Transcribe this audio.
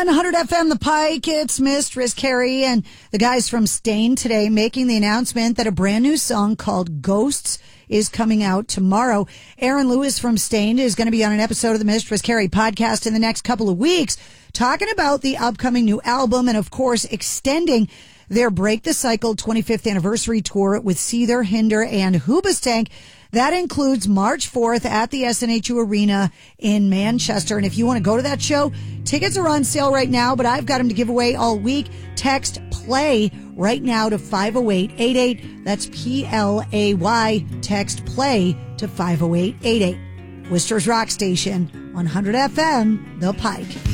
100 FM, The Pike, it's Mistress Carrie and the guys from Stain today making the announcement that a brand new song called Ghosts is coming out tomorrow. Aaron Lewis from Stain is going to be on an episode of the Mistress Carrie podcast in the next couple of weeks talking about the upcoming new album and, of course, extending their Break the Cycle 25th anniversary tour with Seether, Hinder, and Hoobastank. That includes March 4th at the SNHU Arena in Manchester. And if you want to go to that show, tickets are on sale right now, but I've got them to give away all week. Text PLAY right now to 50888. That's PLAY. Text PLAY to 50888. Worcester's Rock Station, 100 FM, The Pike.